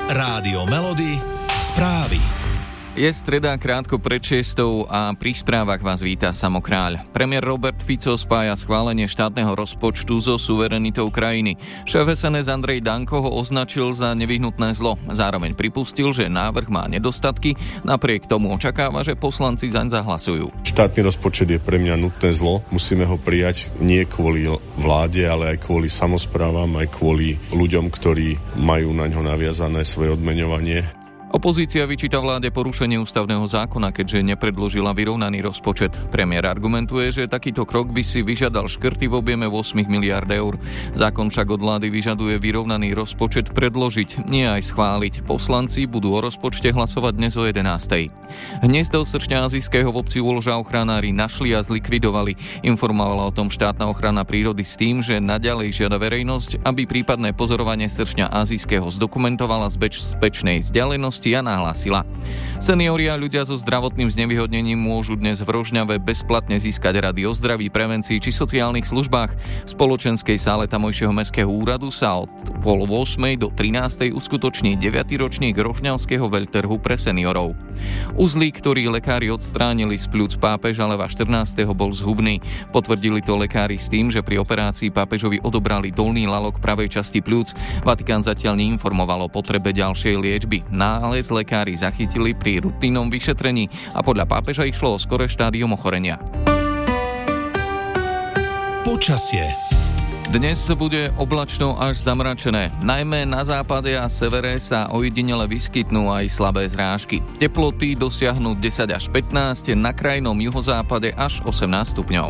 Rádio Melody, správy. Je streda krátko pred 6 a pri správach vás víta Samo Kráľ. Premiér Robert Fico spája schválenie štátneho rozpočtu so suverenitou krajiny. Šéf SNS Andrej Danko ho označil za nevyhnutné zlo. Zároveň pripustil, že návrh má nedostatky, napriek tomu očakáva, že poslanci zaň zahlasujú. Štátny rozpočet je pre mňa nutné zlo. Musíme ho prijať nie kvôli vláde, ale aj kvôli samosprávam, aj kvôli ľuďom, ktorí majú na ňo naviazané svoje odmeňovanie. Opozícia vyčíta vláde porušenie ústavného zákona, keďže nepredložila vyrovnaný rozpočet. Premiér argumentuje, že takýto krok by si vyžiadal škrty v objeme 8 miliárd eur. Zákon však od vlády vyžaduje vyrovnaný rozpočet predložiť, nie aj schváliť. Poslanci budú o rozpočte hlasovať dnes o 11:00. Hniezdo sršňa azijského v obci Úloža ochranári našli a zlikvidovali. Informovala o tom štátna ochrana prírody s tým, že naďalej žiada verejnosť, aby prípadné pozorovanie sršňa azijského zdokumentovala z bezpečnej vzdialenosti a nahlásila. Seniori a ľudia so zdravotným znevýhodnením môžu dnes v Rožňave bezplatne získať rady o zdraví, prevencii či sociálnych službách. V spoločenskej sále tamojšieho mestského úradu sa od 7:30 do 13:00 uskutoční 9. ročník rožňavského veľtrhu pre seniorov. Uzlík, ktorý lekári odstránili z pľúc pápeža Leva 14. bol zhubný. Potvrdili to lekári s tým, že pri operácii pápežovi odobrali dolný lalok pravej časti pľúc. Vatikán zatiaľ neinformoval o potrebe ďalšej liečby. Nález lekári zachytili pri rutinnom vyšetrení a podľa pápeža išlo o skoré štádium ochorenia. Počasie. Dnes bude oblačno až zamračené. Najmä na západe a severe sa ojedinele vyskytnú aj slabé zrážky. Teploty dosiahnu 10 až 15, na krajnom juhozápade až 18 stupňov.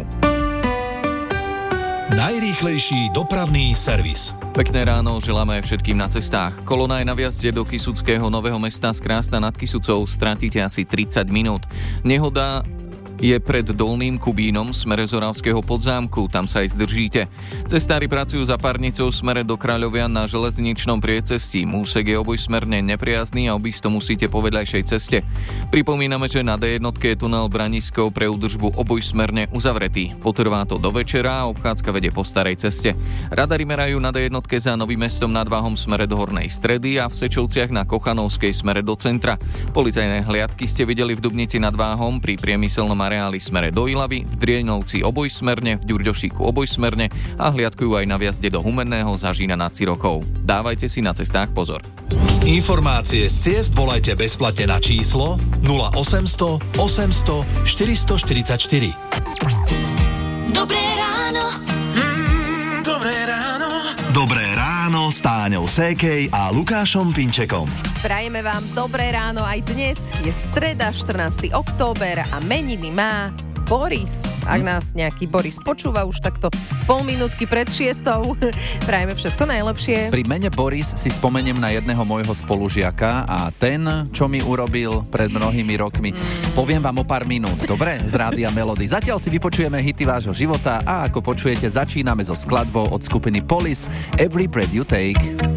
Najrýchlejší dopravný servis. Pekné ráno želáme všetkým na cestách. Kolona je na vjazde do Kysuckého Nového Mesta z Krásna nad Kysucou, stratíte asi 30 minút. Nehoda je pred Dolným Kubínom v smere z Oravského Podzámku, tam sa aj zdržíte. Cestári pracujú za párnicou v smere do Kráľovia na železničnom priecestí. Úsek je obojsmerne nepriazný a obísť to musíte po vedľajšej ceste. Pripomíname, že na D1 je tunel Branisko pre údržbu obojsmerne uzavretý. Potrvá to do večera a obchádzka vedie po starej ceste. Radari merajú na D1 za Novým Mestom nad Váhom v smere do Hornej Stredy a v Sečovciach na Kochanovskej smere do centra. Policajné hliadky ste videli v Dubnici nad Váhom, pri priemyselnom areáli smere do Ilavy, v Drienovci obojsmerne, v Ďurďošíku obojsmerne a hliadkujú aj na vjazde do Humenného Zažína nad Cirochou. Dávajte si na cestách pozor. Informácie z ciest volajte bezplatne na číslo 0800 800 444. Dobré ráno. Dobré ráno. Dobré ráno s Táňou Sékej a Lukášom Pinčekom. Prajeme vám dobré ráno aj dnes. Je streda, 14. október a meniny má Boris. Ak nás nejaký Boris počúva už takto pol minútky pred 6:00, prajeme všetko najlepšie. Pri mene Boris si spomeniem na jedného môjho spolužiaka a ten, čo mi urobil pred mnohými rokmi, poviem vám o pár minút, dobre? Z Rádia Melody. Zatiaľ si vypočujeme hity vášho života a ako počujete, začíname so skladbou od skupiny Police Every Breath You Take.